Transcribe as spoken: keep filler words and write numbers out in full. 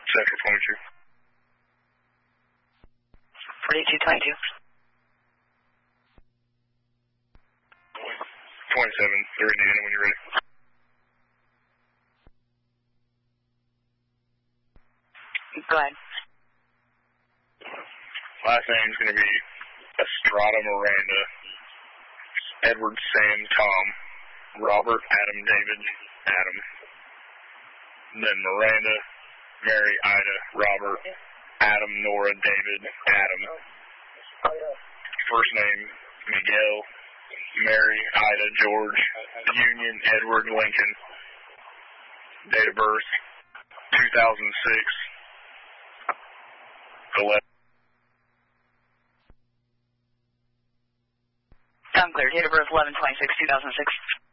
Sector twenty-two. forty-two twenty-two. twenty-seven, three D, when you're ready. Go ahead. Last name's going to be Estrada Miranda, Edward Sam Tom, Robert Adam David Adam, then Miranda, Mary Ida Robert, Adam Nora David Adam, first name Miguel, Mary Ida George, Union Edward Lincoln, date of birth two thousand six, eleven. Sound clear. Date of birth eleven twenty-six two thousand six.